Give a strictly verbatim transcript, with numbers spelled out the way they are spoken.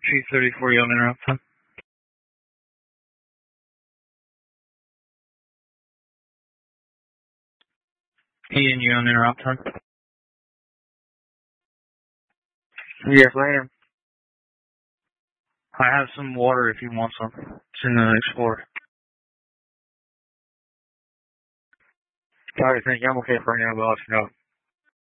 three thirty-four, you on interrupt time? Ian, you on interrupt time? Yes, ma'am. I have some water if you want some. It's in the Explorer. Sorry, thank you. I'm okay for now, but I'll let you know.